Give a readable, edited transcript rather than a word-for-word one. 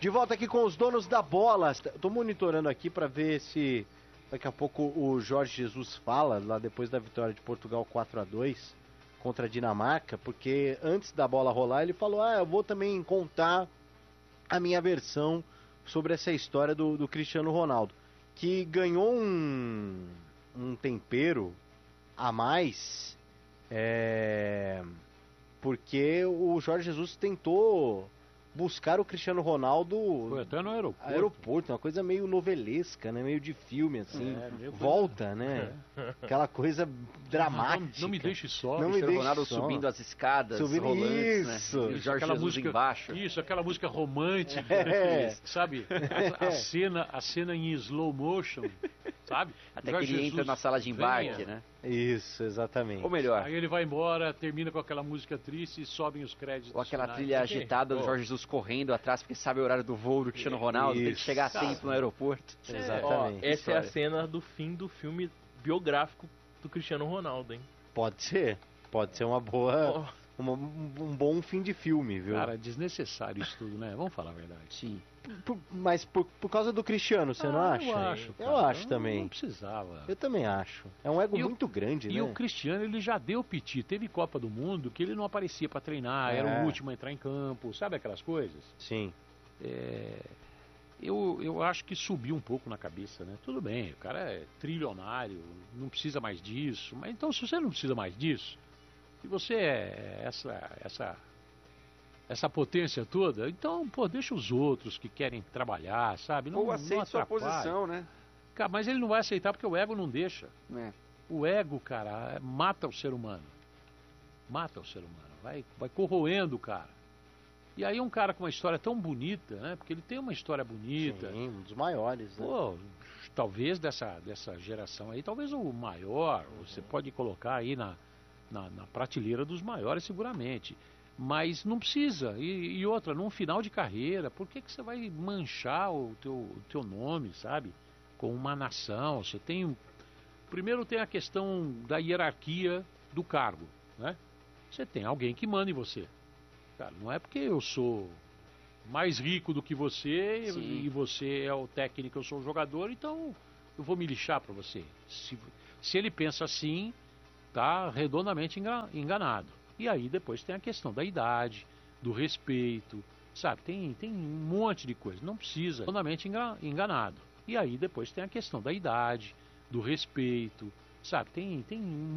De volta aqui com os donos da bola. Tô monitorando aqui para ver se daqui a pouco o Jorge Jesus fala, lá depois da vitória de Portugal 4-2 contra a Dinamarca, porque antes da bola rolar ele falou, eu vou também contar a minha versão sobre essa história do Cristiano Ronaldo, que ganhou um tempero a mais, porque o Jorge Jesus tentou buscar o Cristiano Ronaldo. Foi até no aeroporto, uma coisa meio novelesca, né? Meio de filme, assim. Volta, coisa... né? Aquela coisa dramática. Não me deixe só. O Cristiano Ronaldo subindo as escadas, rolantes, isso. Né? E o Jorge Jesus embaixo. Isso, aquela música romântica, sabe? A cena em slow motion, sabe? Até que ele entra na sala de embarque, né? Isso, exatamente. Ou melhor. Aí ele vai embora, termina com aquela música triste e sobem os créditos. Ou aquela trilha agitada do Jorge Jesus correndo atrás, porque sabe o horário do voo do Cristiano Ronaldo, tem que chegar a tempo no aeroporto. Exatamente. Essa é a cena do fim do filme biográfico do Cristiano Ronaldo, hein? Pode ser uma boa... Um bom fim de filme, viu? Cara, desnecessário isso tudo, né? Vamos falar a verdade. Sim. Mas por causa do Cristiano, você não acha? Eu acho também. Não precisava. Eu também acho. É um ego muito grande, né? E o Cristiano, ele já deu piti. Teve Copa do Mundo que ele não aparecia pra treinar, era o último a entrar em campo, sabe aquelas coisas? Sim. Eu acho que subiu um pouco na cabeça, né? Tudo bem, o cara é trilionário, não precisa mais disso. Mas então, se você não precisa mais disso, se você é essa potência toda, então, deixa os outros que querem trabalhar, sabe? Ou aceita sua posição, né? Cara, mas ele não vai aceitar porque o ego não deixa. O ego, cara, mata o ser humano. Mata o ser humano. Vai corroendo o cara. E aí um cara com uma história tão bonita, né? Porque ele tem uma história bonita. Sim, um dos maiores, né? Talvez dessa geração aí, talvez o maior, você pode colocar aí na prateleira dos maiores seguramente, mas não precisa, e outra, num final de carreira, por que você vai manchar o teu nome, sabe, com uma nação? Você tem, primeiro tem a questão da hierarquia do cargo, né? Você tem alguém que manda em você, cara, não é porque eu sou mais rico do que você e você é o técnico, eu sou o jogador, então eu vou me lixar para você. Se ele pensa assim, está redondamente enganado. E aí depois tem a questão da idade, do respeito, sabe? Tem um monte de coisa. Não precisa, redondamente enganado. E aí depois tem a questão da idade, do respeito, sabe? Tem